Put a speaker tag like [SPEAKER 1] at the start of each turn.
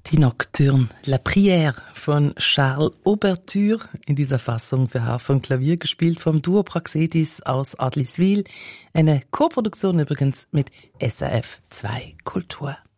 [SPEAKER 1] Die Nocturne La Prière von Charles Auberture, in dieser Fassung für Harfe und Klavier gespielt vom Duo Praxedis aus Adliswil. Eine Koproduktion übrigens mit SRF 2 Kultur.